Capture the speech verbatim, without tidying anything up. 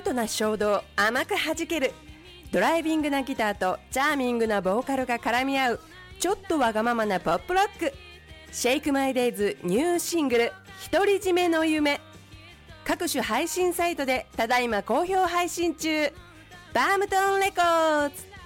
トな衝動甘く弾ける、ドライビングなギターとチャーミングなボーカルが絡み合うちょっとわがままなポップロック、シェイクマイデイズニューシングル独り占めの夢、各種配信サイトでただいま好評配信中。バームトーンレコーズ。